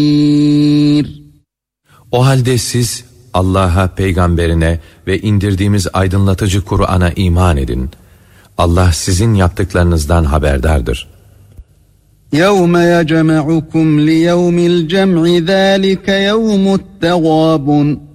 O halde siz Allah'a, peygamberine ve indirdiğimiz aydınlatıcı Kur'an'a iman edin. Allah sizin yaptıklarınızdan haberdardır. يَوْمَ يَجْمَعُكُمْ لِيَوْمِ الْجَمْعِ ذَٰلِكَ يَوْمُ التَّغَابُنِ